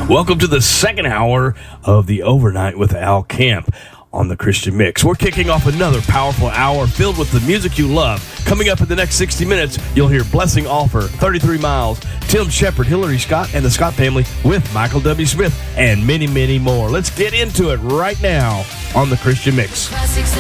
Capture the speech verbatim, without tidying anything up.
Welcome to the second hour of the Overnight with Al Camp on the Christian Mix. We're kicking off another powerful hour filled with the music you love. Coming up in the next sixty minutes, you'll hear Blessing Offer, thirty-three miles, Tim Shepard, Hillary Scott, and the Scott family with Michael W. Smith, and many, many more. Let's get into it right now on the Christian Mix.